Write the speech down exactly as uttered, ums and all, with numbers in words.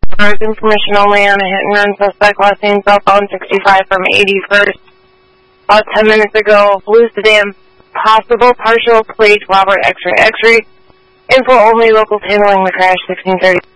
cars, information only on a hit and run suspect last name southbound sixty-five from eighty-first. About ten minutes ago, blue sedan, possible partial plate, Robert X-ray, X-ray, info only, locals handling the crash, sixteen thirty.